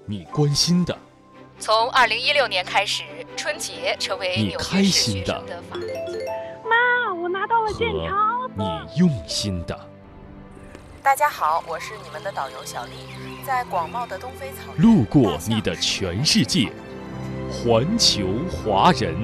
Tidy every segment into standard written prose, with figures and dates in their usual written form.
你关心的。 从2016年开始，春节成为纽约市学生的法定节日。 妈，我拿到了健康。 你用心的。 大家好，我是你们的导游小丽，在广袤的东非草原， 路过你的全世界，环球华人。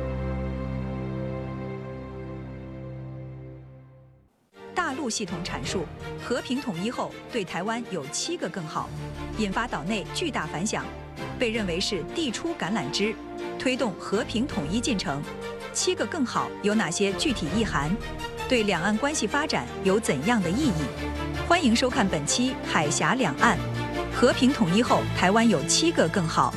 大陆系统阐述，和平统一后对台湾有7个更好，引发岛内巨大反响，被认为是递出橄榄枝，推动和平统一进程。7个更好有哪些具体意涵？对两岸关系发展有怎样的意义？欢迎收看本期《海峡两岸》，和平统一后，台湾有7个更好。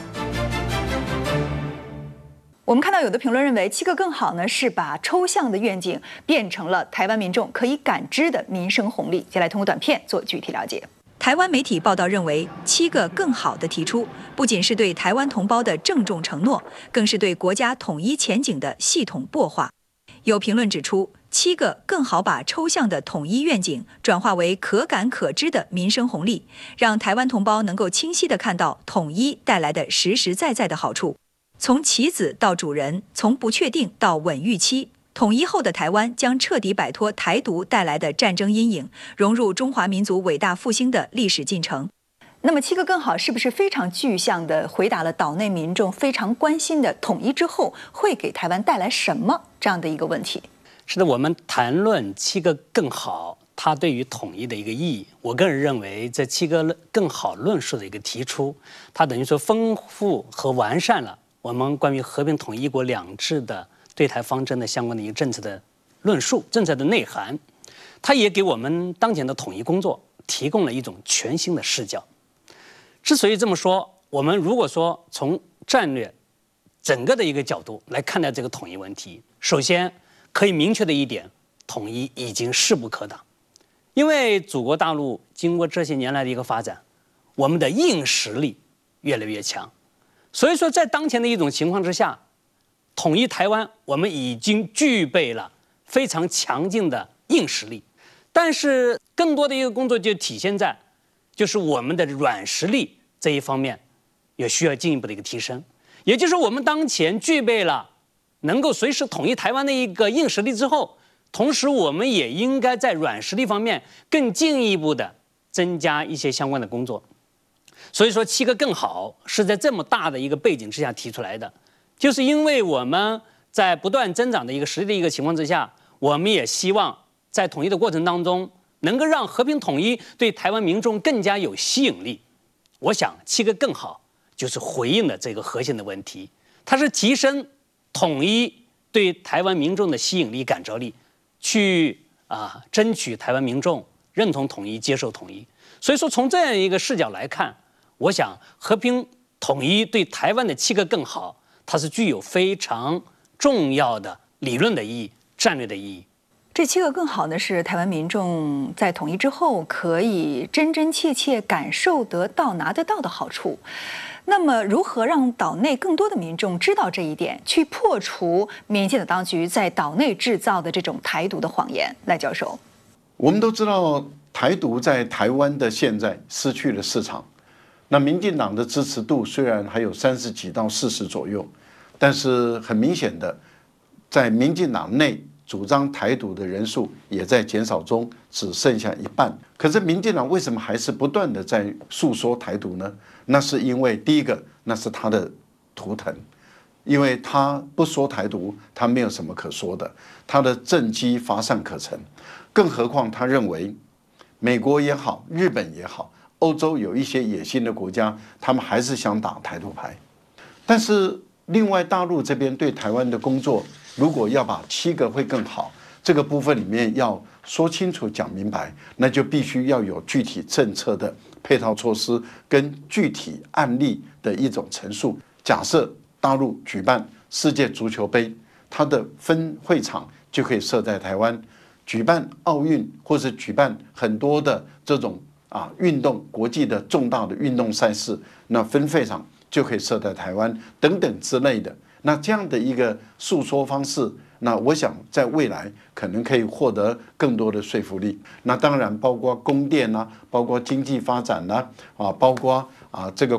我们看到有的评论认为，7个更好呢是把抽象的愿景变成了台湾民众可以感知的民生红利。接下来通过短片做具体了解。台湾媒体报道认为，7个更好的提出，不仅是对台湾同胞的郑重承诺，更是对国家统一前景的系统擘画。有评论指出，7个更好把抽象的统一愿景转化为可感可知的民生红利，让台湾同胞能够清晰地看到统一带来的实实在在的好处。从棋子到主人，从不确定到稳预期，统一后的台湾将彻底摆脱台独带来的战争阴影，融入中华民族伟大复兴的历史进程。那么7个更好是不是非常具象地回答了岛内民众非常关心的统一之后会给台湾带来什么这样的一个问题？ 是的，我们谈论7个更好，它对于统一的一个意义，我个人认为这7个更好论述的一个提出，它等于说丰富和完善了我们关于和平统一、一国两制的对台方针的相关的一个政策的论述、政策的内涵，它也给我们当前的统一工作提供了一种全新的视角。之所以这么说，我们如果说从战略整个的一个角度来看待这个统一问题，首先可以明确的一点，统一已经势不可挡。因为祖国大陆经过这些年来的一个发展，我们的硬实力越来越强，所以说在当前的一种情况之下，统一台湾我们已经具备了非常强劲的硬实力，但是更多的一个工作就体现在就是我们的软实力这一方面也需要进一步的一个提升。也就是我们当前具备了能够随时统一台湾的一个硬实力之后，同时我们也应该在软实力方面更进一步的增加一些相关的工作。所以说7个更好是在这么大的一个背景之下提出来的，就是因为我们在不断增长的一个实力的一个情况之下，我们也希望在统一的过程当中能够让和平统一对台湾民众更加有吸引力。我想7个更好就是回应了这个核心的问题，它是提升统一对台湾民众的吸引力、感召力，去争取台湾民众认同统一、接受统一。所以说从这样一个视角来看，我想和平统一对台湾的7个更好，它是具有非常重要的理论的意义、战略的意义。 这7个更好呢，是台湾民众在统一之后可以真真切切感受得到、拿得到的好处。那么，如何让岛内更多的民众知道这一点，去破除民进党当局在岛内制造的这种台独的谎言？赖教授， 我们都知道，台独在台湾的现在失去了市场。那民进党的支持度虽然还有30几到40左右，但是很明显的，在民进党内主张台独的人数也在减少中，只剩下一半。可是民进党为什么还是不断的在诉说台独呢？那是因为第一个，那是他的图腾，因为他不说台独，他没有什么可说的，他的政绩乏善可陈。更何况他认为美国也好，日本也好，欧洲有一些野心的国家，他们还是想打台独牌。但是另外大陆这边对台湾的工作，如果要把7个会更好这个部分里面要说清楚讲明白，那就必须要有具体政策的配套措施跟具体案例的一种陈述。假设大陆举办世界足球杯，它的分会场就可以设在台湾，举办奥运或者举办很多的这种运动国际的重大的运动赛事，那分会场就可以设在台湾等等之类的。那这样的一个诉说方式，那我想在未来可能可以获得更多的说服力。那当然包括供电包括经济发展包括这个